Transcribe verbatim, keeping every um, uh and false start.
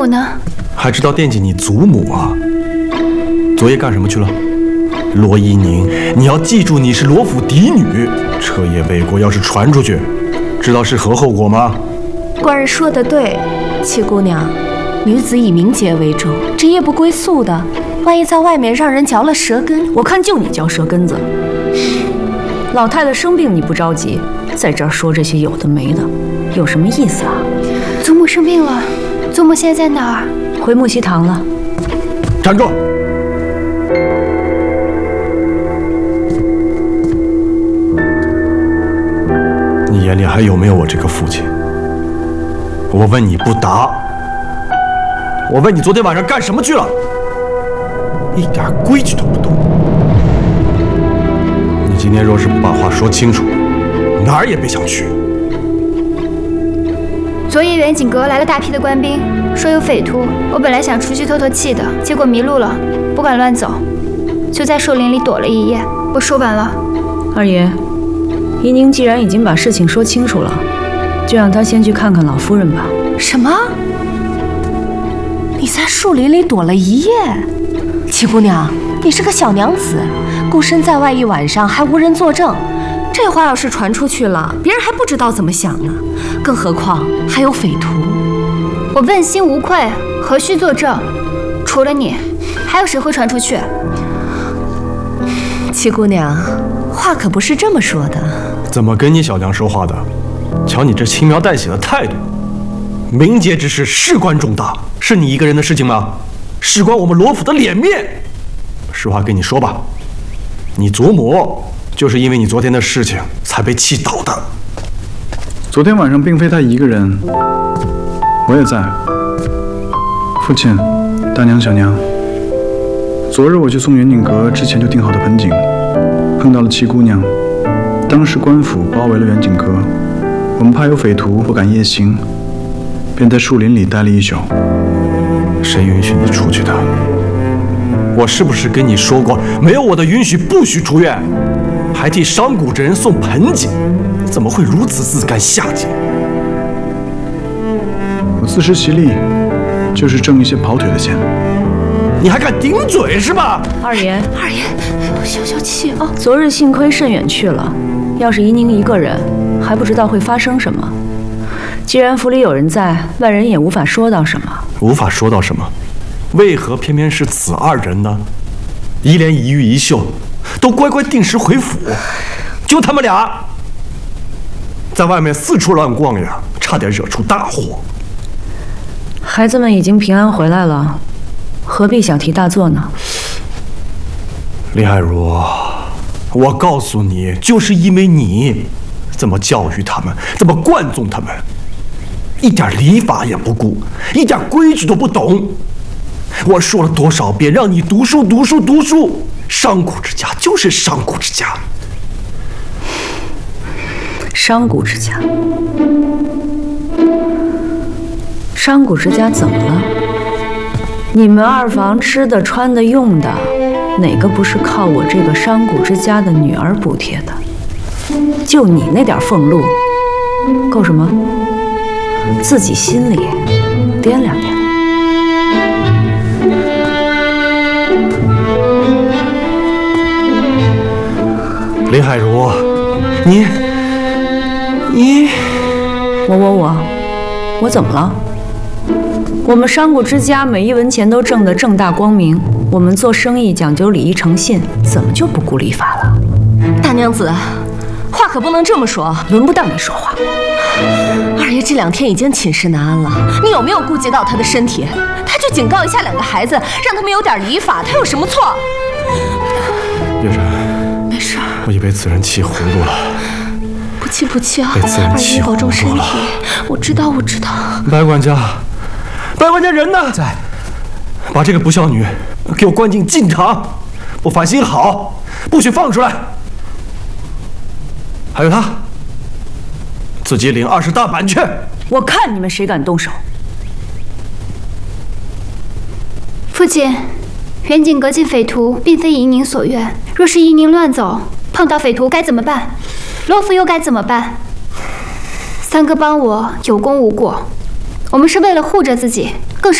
母呢？ 还知道惦记你祖母啊？昨夜干什么去了？罗依宁，你要记住，你是罗府嫡女，彻夜未果，要是传出去，知道是何后果吗？ 官人说的对，七姑娘，女子以名节为重，这夜不归宿的，万一在外面让人嚼了舌根， 我看就你嚼舌根子。老太太生病你不着急，在这儿说这些有的没的，有什么意思啊？ 祖母生病了，祖母现在在哪儿？ 回木樨堂了。 站住！你眼里还有没有我这个父亲？我问你不答。我问你昨天晚上干什么去了？一点规矩都不懂。你今天若是不把话说清楚，哪儿也别想去。 昨夜远景阁来了大批的官兵，说有匪徒。我本来想出去透透气的，结果迷路了，不敢乱走，就在树林里躲了一夜。我说完了。 二爷，依宁既然已经把事情说清楚了，就让他先去看看老夫人吧。 什么？你在树林里躲了一夜？七姑娘，你是个小娘子，孤身在外一晚上，还无人作证。这话要是传出去了，别人还不知道怎么想呢。更何况还有匪徒。 我问心无愧，何须作证？除了你，还有谁会传出去？ 七姑娘，话可不是这么说的。 怎么跟你小娘说话的？瞧你这轻描淡写的态度。名节之事事关重大，是你一个人的事情吗？事关我们罗府的脸面。实话跟你说吧，你祖母就是因为你昨天的事情才被气倒的。 昨天晚上并非他一个人，我也在。父亲、大娘、小娘，昨日我去送远景阁之前就定好的盆景，碰到了七姑娘。当时官府包围了远景阁，我们怕有匪徒不敢夜行，便在树林里待了一宿。 谁允许你出去的？我是不是跟你说过，没有我的允许不许出院？还替商贾之人送盆景，怎么会如此自甘下贱？ 我自食其力，就是挣一些跑腿的钱。 你还敢顶嘴是吧？ 二爷， 二爷，消消气啊！ 昨日幸亏慎远去了，要是依宁一个人，还不知道会发生什么。既然府里有人在，外人也无法说到什么。 无法说到什么？为何偏偏是此二人呢？一莲一玉一秀，都乖乖定时回府，就他们俩在外面四处乱逛呀，差点惹出大祸。 孩子们已经平安回来了，何必小题大做呢？ 林海如，我告诉你，就是因为你这么教育他们，这么惯纵他们，一点礼法也不顾，一点规矩都不懂。我说了多少遍，让你读书读书读书，商贾之家就是商贾之家。 商贾之家，商贾之家怎么了？你们二房吃的穿的用的，哪个不是靠我这个商贾之家的女儿补贴的？就你那点俸禄，够什么？自己心里掂量掂量。 林海如，你你我我我我怎么了？我们商贾之家每一文钱都挣得正大光明，我们做生意讲究礼义诚信，怎么就不顾礼法了？ 大娘子，话可不能这么说， 轮不到你说话。 二爷这两天已经寝食难安了，你有没有顾及到他的身体？他就警告一下两个孩子，让他们有点礼法，他有什么错？ 月然， 没事儿， 我已被此人气糊涂了。 不气不气啊， 被此人气二爷保重身糊涂体。我知道，我知道。 白管家，白管家人呢？在。把这个不孝女给我关进禁堂，不反心好，不许放出来。还有他，自己领二十大板去。 我看你们谁敢动手！ 父亲，远景阁进匪徒并非依宁所愿，若是依宁乱走，碰到匪徒该怎么办？罗府又该怎么办？三哥帮我有功无过，我们是为了护着自己，更是